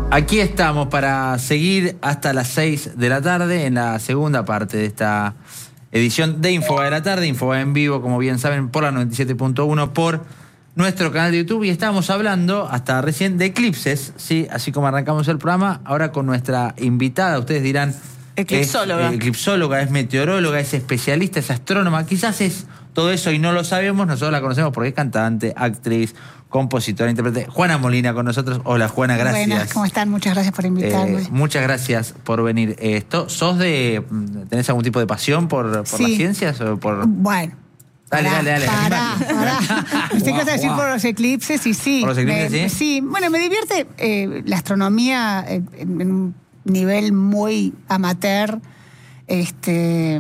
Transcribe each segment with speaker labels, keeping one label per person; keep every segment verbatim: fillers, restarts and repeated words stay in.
Speaker 1: Aquí estamos para seguir hasta las seis de la tarde en la segunda parte de esta edición de Infobae de la tarde. Infobae en vivo, como bien saben, por la noventa y siete punto uno, por nuestro canal de YouTube. Y estábamos hablando hasta recién de eclipses, ¿sí? Así como arrancamos el programa, ahora con nuestra invitada. Ustedes dirán...
Speaker 2: Eclipsóloga.
Speaker 1: Es, eh, eclipsóloga, es meteoróloga, es especialista, es astrónoma. Quizás es todo eso y no lo sabemos. Nosotros la conocemos porque es cantante, actriz, compositora, intérprete. Juana Molina con nosotros. Hola, Juana, gracias.
Speaker 3: Buenas, ¿cómo están? Muchas gracias por invitarme.
Speaker 1: Eh, muchas gracias por venir. Esto, ¿sos de... ¿Tenés algún tipo de pasión por, por
Speaker 3: sí.
Speaker 1: las ciencias? O por...
Speaker 3: Bueno.
Speaker 1: Dale,
Speaker 3: pará,
Speaker 1: dale, dale.
Speaker 3: Pará, pará. Pensé que ibas a decir por los eclipses y sí.
Speaker 1: ¿Por los eclipses,
Speaker 3: me,
Speaker 1: sí?
Speaker 3: Sí, bueno, me divierte eh, la astronomía eh, en, en un nivel muy amateur. Este...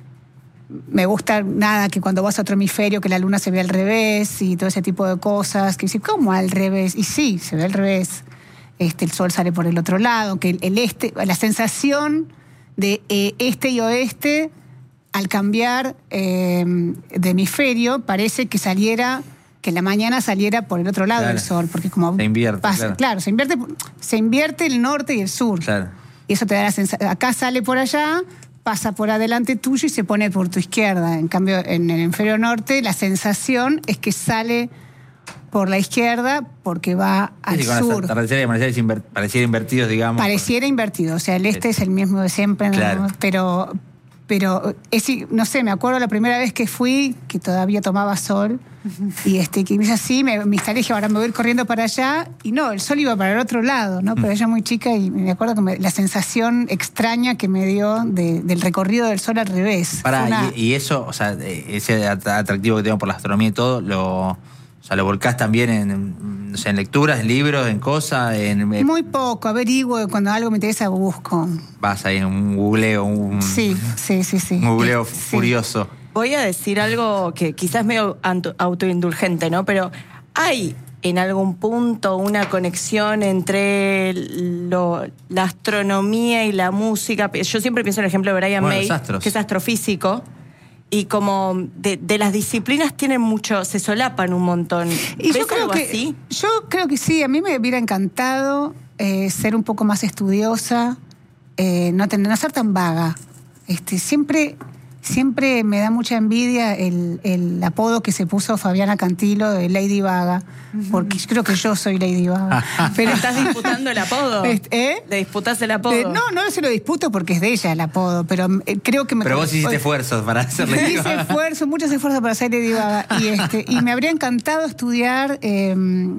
Speaker 3: Me gusta, nada, que cuando vas a otro hemisferio que la luna se ve al revés y todo ese tipo de cosas. Que dice, ¿cómo al revés? Y sí, se ve al revés. Este, el sol sale por el otro lado, que el, el este, la sensación de eh, este y oeste, al cambiar eh, de hemisferio, parece que saliera, que la mañana saliera por el otro lado
Speaker 1: claro.
Speaker 3: del sol, porque como
Speaker 1: se invierte,
Speaker 3: pasa,
Speaker 1: claro.
Speaker 3: claro, se invierte, se invierte el norte y el sur.
Speaker 1: Claro.
Speaker 3: Y eso te da la sensación, acá sale por allá, pasa por adelante tuyo y se pone por tu izquierda. En cambio, en el hemisferio norte, la sensación es que sale por la izquierda porque va al
Speaker 1: sí, con
Speaker 3: sur.
Speaker 1: Atardeceres y amaneceres inver- pareciera invertidos, digamos.
Speaker 3: Pareciera invertido, o sea, el este es el mismo de siempre,
Speaker 1: claro.
Speaker 3: ¿no? pero, pero es, no sé, me acuerdo la primera vez que fui, que todavía tomaba sol, y este, que me hice así, me, me instalé, dije, ahora me voy a ir corriendo para allá, y no, el sol iba para el otro lado, ¿no? Pero ella muy chica, y me acuerdo que me, la sensación extraña que me dio de, del recorrido del sol al revés.
Speaker 1: Pará,
Speaker 3: Una...
Speaker 1: y, y eso, o sea, ese atractivo que tengo por la astronomía y todo, lo, o sea, lo volcás también en, no sé, en lecturas, en libros, en cosas, en...
Speaker 3: Muy poco, averiguo, cuando algo me interesa busco.
Speaker 1: Vas ahí en un googleo, un...
Speaker 3: Sí, sí, sí, sí.
Speaker 1: Un googleo
Speaker 3: sí.
Speaker 1: furioso.
Speaker 2: Voy a decir algo que quizás es medio autoindulgente, ¿no? Pero hay en algún punto una conexión entre lo, la astronomía y la música. Yo siempre pienso en el ejemplo de Brian
Speaker 1: bueno,
Speaker 2: May, que es astrofísico, y como de, de las disciplinas tienen mucho, se solapan un montón.
Speaker 3: Y
Speaker 2: ¿Ves
Speaker 3: yo creo
Speaker 2: algo
Speaker 3: que,
Speaker 2: así?
Speaker 3: Yo creo que sí, a mí me hubiera encantado eh, ser un poco más estudiosa, eh, no, tener, no ser tan vaga. Este, siempre... Siempre me da mucha envidia el, el apodo que se puso Fabiana Cantilo de Lady Vaga, porque yo creo que yo soy Lady Vaga.
Speaker 2: Pero estás disputando el apodo.
Speaker 3: ¿Eh?
Speaker 2: ¿Le disputás el apodo?
Speaker 3: Eh, no, no se lo disputo porque es de ella el apodo, pero eh, creo que me...
Speaker 1: Pero vos hiciste esfuerzos para ser Lady
Speaker 3: Hice
Speaker 1: Vaga.
Speaker 3: esfuerzos, muchos esfuerzos para ser Lady Vaga. Y, este, y me habría encantado estudiar eh,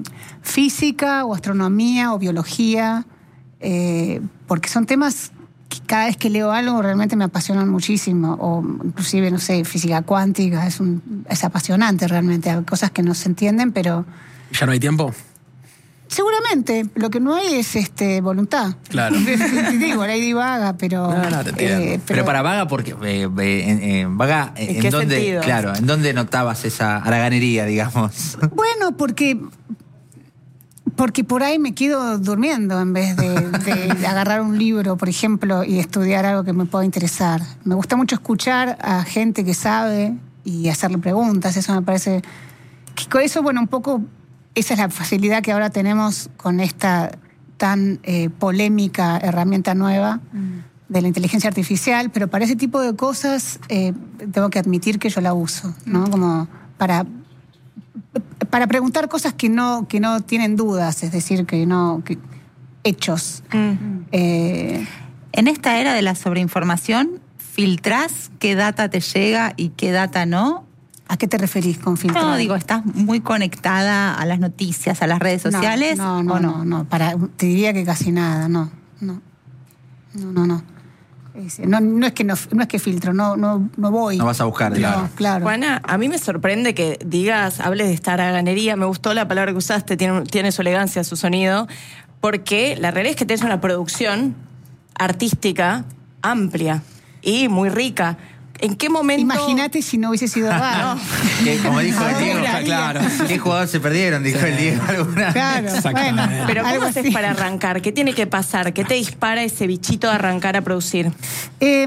Speaker 3: física o astronomía o biología, eh, porque son temas... Cada vez que leo algo realmente me apasionan muchísimo, o inclusive, no sé, física cuántica, es, un, es apasionante realmente, hay cosas que no se entienden, pero...
Speaker 4: ¿Ya no hay tiempo?
Speaker 3: Seguramente, lo que no hay es este voluntad.
Speaker 4: Claro.
Speaker 3: Digo, Lady Vaga, pero...
Speaker 4: No, no, te entiendo.
Speaker 3: eh,
Speaker 1: pero, pero para Vaga, porque eh, eh, eh, Vaga, eh,
Speaker 2: ¿En
Speaker 1: ¿en
Speaker 2: qué
Speaker 1: dónde,
Speaker 2: sentido?
Speaker 1: claro, ¿en dónde notabas esa haraganería, digamos?
Speaker 3: Bueno, porque... Porque por ahí me quedo durmiendo en vez de, de agarrar un libro, por ejemplo, y estudiar algo que me pueda interesar. Me gusta mucho escuchar a gente que sabe y hacerle preguntas. Eso me parece... Que con eso, bueno, un poco... Esa es la facilidad que ahora tenemos con esta tan eh, polémica herramienta nueva mm. de la inteligencia artificial, pero para ese tipo de cosas eh, tengo que admitir que yo la uso, ¿no? Mm. Como para... para preguntar cosas que no, que no tienen dudas, es decir, que no... Que, hechos. Mm.
Speaker 5: Eh, en esta era de la sobreinformación, ¿filtrás qué data te llega y qué data no?
Speaker 3: ¿A qué te referís con filtrar?
Speaker 5: No, digo, ¿estás muy conectada a las noticias, a las redes sociales?
Speaker 3: No, no,
Speaker 5: ¿o
Speaker 3: no, no, no, para, te diría que casi nada, no, no, no, no, no. No, no es que no, no es que filtro, no, no, no voy.
Speaker 1: No vas a buscar, digamos.
Speaker 3: No, claro.
Speaker 2: Juana, a mí me sorprende que digas, hables de esta haraganería, me gustó la palabra que usaste, tiene, tiene su elegancia, su sonido, porque la realidad es que tenés una producción artística amplia y muy rica. ¿En qué momento...?
Speaker 3: Imagínate si no hubiese sido vaga.
Speaker 2: No.
Speaker 1: Que, como dijo el Diego,
Speaker 3: Ahora,
Speaker 1: claro. ¿Qué jugadores se perdieron? Dijo sí. el Diego alguna
Speaker 3: Claro, bueno.
Speaker 2: Pero ¿cómo haces
Speaker 3: así.
Speaker 2: para arrancar? ¿Qué tiene que pasar? ¿Qué te dispara ese bichito de arrancar a producir?
Speaker 3: Eh,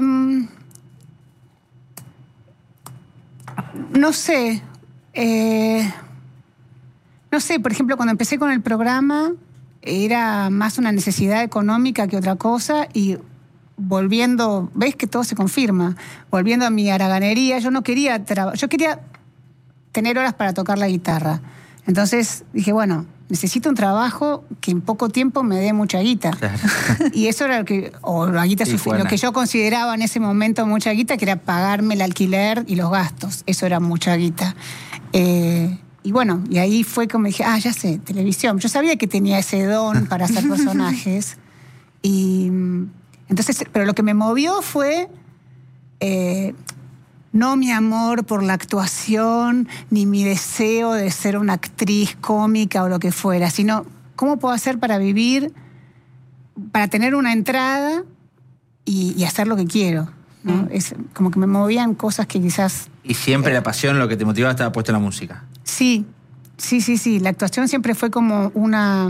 Speaker 3: no sé. Eh, no sé, por ejemplo, cuando empecé con el programa, era más una necesidad económica que otra cosa y volviendo, ves que todo se confirma, volviendo a mi haraganería, yo no quería, tra- yo quería tener horas para tocar la guitarra. Entonces dije, bueno, necesito un trabajo que en poco tiempo me dé mucha guita. Claro. Y eso era lo que, o la guita, sí, sufi- lo que yo consideraba en ese momento mucha guita, que era pagarme el alquiler y los gastos. Eso era mucha guita. Eh, y bueno, y ahí fue como dije, ah, ya sé, televisión. Yo sabía que tenía ese don para hacer personajes. Y entonces, pero lo que me movió fue... Eh, no mi amor por la actuación, ni mi deseo de ser una actriz cómica o lo que fuera, sino cómo puedo hacer para vivir, para tener una entrada y, y hacer lo que quiero, ¿no? Mm. Es como que me movían cosas que quizás...
Speaker 1: Y siempre
Speaker 3: eh,
Speaker 1: la pasión, lo que te motivaba, estaba puesto en la música.
Speaker 3: Sí, sí, sí, sí. La actuación siempre fue como una...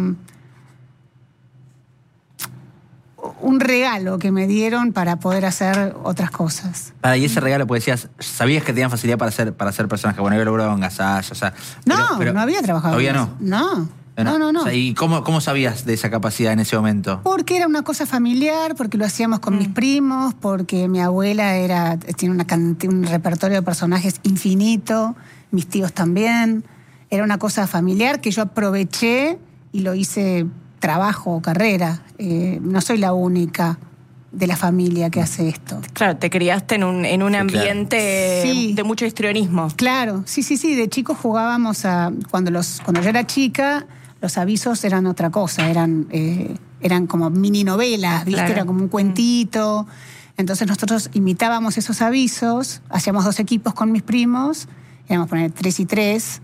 Speaker 3: un regalo que me dieron para poder hacer otras cosas.
Speaker 1: Para, y ese regalo, pues decías, sabías que tenían facilidad para hacer, para hacer personajes. Bueno, había logrado en Gasalla, o sea...
Speaker 3: No,
Speaker 1: pero, pero,
Speaker 3: no había trabajado.
Speaker 1: ¿Todavía no?
Speaker 3: No, no, no, no.
Speaker 1: O sea, ¿y cómo, cómo sabías de esa capacidad en ese momento?
Speaker 3: Porque era una cosa familiar, porque lo hacíamos con mm. mis primos, porque mi abuela era tiene una cantidad, un repertorio de personajes infinito, mis tíos también. Era una cosa familiar que yo aproveché y lo hice... trabajo o carrera. Eh, no soy la única de la familia que hace esto.
Speaker 2: Claro, te criaste en un, en un
Speaker 1: sí,
Speaker 2: ambiente
Speaker 3: claro. sí.
Speaker 2: de mucho histrionismo.
Speaker 3: Claro, sí, sí, sí. De chicos jugábamos a... Cuando, los, cuando yo era chica, los avisos eran otra cosa. Eran, eh, eran como mini novelas, ¿viste? Claro. Era como un cuentito. Entonces nosotros imitábamos esos avisos, hacíamos dos equipos con mis primos, íbamos a poner tres y tres...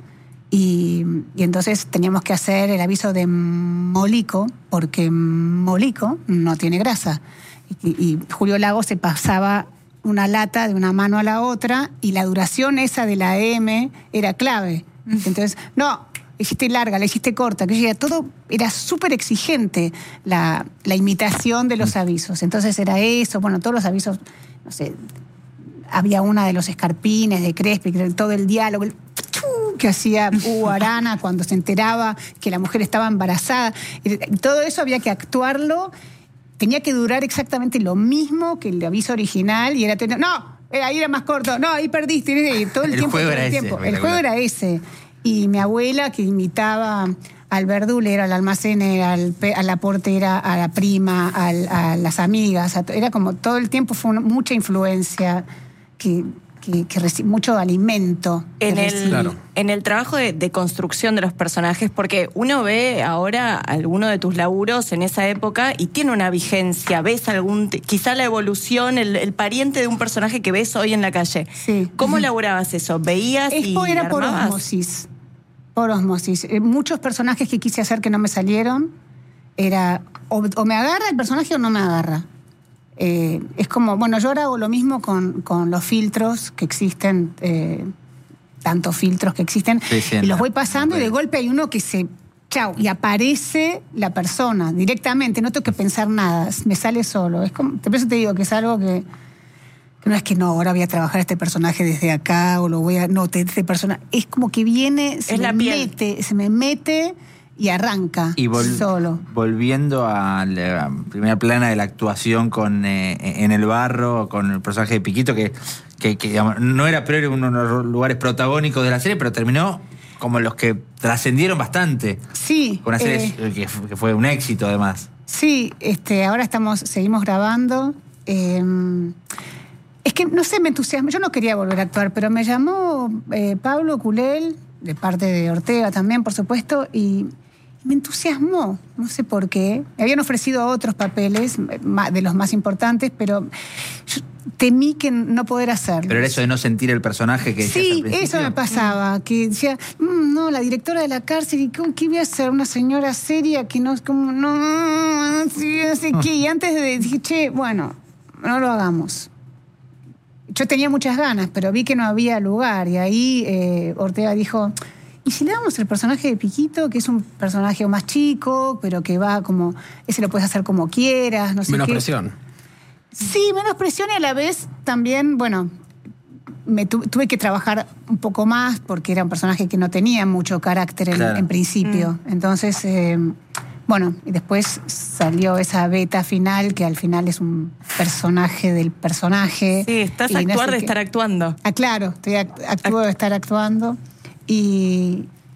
Speaker 3: Y, y entonces teníamos que hacer el aviso de Molico, porque Molico no tiene grasa. Y, y Julio Lago se pasaba una lata de una mano a la otra y la duración esa de la M era clave. Entonces, no, la hiciste larga, la hiciste corta, que todo era súper exigente la, la imitación de los avisos. Entonces era eso, bueno, todos los avisos, no sé, había una de los escarpines de Crespi, todo el diálogo, el que hacía Hugo Arana cuando se enteraba que la mujer estaba embarazada. Y todo eso había que actuarlo, tenía que durar exactamente lo mismo que el aviso original y era tener, no, ahí era más corto, no, ahí perdiste, todo el,
Speaker 1: el
Speaker 3: tiempo.
Speaker 1: Juego
Speaker 3: todo
Speaker 1: era
Speaker 3: el tiempo.
Speaker 1: ese,
Speaker 3: el juego era ese. Y mi abuela, que imitaba al verdulero, al almacenero, al, a la portera, a la prima, al, a las amigas, a, era como todo el tiempo fue una, mucha influencia que... que, que reci- mucho alimento.
Speaker 2: En el,
Speaker 1: claro.
Speaker 2: en el trabajo de, de construcción de los personajes, porque uno ve ahora alguno de tus laburos en esa época y tiene una vigencia, ves algún, quizá la evolución, el, el pariente de un personaje que ves hoy en la calle.
Speaker 3: Sí.
Speaker 2: ¿Cómo elaborabas eso? ¿Veías y
Speaker 3: Expo era por
Speaker 2: armabas?
Speaker 3: osmosis. Por osmosis. Eh, muchos personajes que quise hacer que no me salieron, era o, o me agarra el personaje o no me agarra. Eh, es como, bueno, yo ahora hago lo mismo con, con los filtros que existen, eh, tantos filtros que existen, sí, sí, y los voy pasando y de golpe hay uno que se, chau, y aparece la persona directamente, no tengo que pensar nada, me sale solo. Es como, por eso te digo que es algo que, que no es que no, ahora voy a trabajar este personaje desde acá, o lo voy a, no, este personaje, es como que viene, se
Speaker 2: es
Speaker 3: me
Speaker 2: la piel.
Speaker 3: mete, se me mete... y arranca
Speaker 1: y vol-
Speaker 3: solo.
Speaker 1: Volviendo a la primera plana de la actuación con eh, en el barro, con el personaje de Piquito, que, que, que digamos, no era priori uno de los lugares protagónicos de la serie, pero terminó como los que trascendieron bastante.
Speaker 3: Sí.
Speaker 1: Con una serie
Speaker 3: eh,
Speaker 1: que, que fue un éxito, además.
Speaker 3: Sí, este, ahora estamos, seguimos grabando. Eh, es que, no sé, me entusiasma. Yo no quería volver a actuar, pero me llamó eh, Pablo Culel, de parte de Ortega también, por supuesto, y... me entusiasmó, no sé por qué. Me habían ofrecido otros papeles, de los más importantes, pero yo temí que no poder hacerlo.
Speaker 1: Pero era eso de no sentir el personaje que decías
Speaker 3: sí,
Speaker 1: al principio.
Speaker 3: eso me pasaba, que decía, mmm, no, la directora de la cárcel, ¿qué voy a hacer? Una señora seria que no, como, no, no sé, no sé qué. Y antes de dije, che, bueno, no lo hagamos. Yo tenía muchas ganas, pero vi que no había lugar, y ahí eh, Ortega dijo... ¿y si le damos el personaje de Piquito, que es un personaje más chico, pero que va como... ese lo puedes hacer como quieras, no sé
Speaker 4: menos
Speaker 3: qué?
Speaker 4: Menos presión.
Speaker 3: Sí, menos presión y a la vez también, bueno, me tu, tuve que trabajar un poco más porque era un personaje que no tenía mucho carácter en,
Speaker 1: claro.
Speaker 3: en principio. Mm. Entonces, eh, Bueno, y después salió esa beta final, que al final es un personaje del personaje.
Speaker 2: Sí, estás
Speaker 3: y
Speaker 2: a
Speaker 3: no
Speaker 2: actuar
Speaker 3: sé
Speaker 2: de
Speaker 3: qué.
Speaker 2: estar actuando.
Speaker 3: Ah, claro, estoy act- actúo de estar actuando. Y,